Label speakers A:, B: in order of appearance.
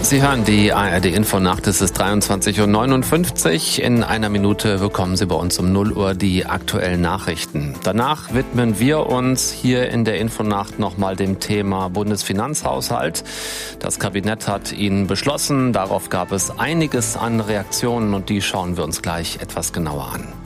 A: Sie hören die ARD-Infonacht, es ist 23:59 Uhr. In einer Minute bekommen Sie bei uns um 0 Uhr die aktuellen Nachrichten. Danach widmen wir uns hier in der Infonacht nochmal dem Thema Bundesfinanzhaushalt. Das Kabinett hat ihn beschlossen. Darauf gab es einiges an Reaktionen und die schauen wir uns gleich etwas genauer an.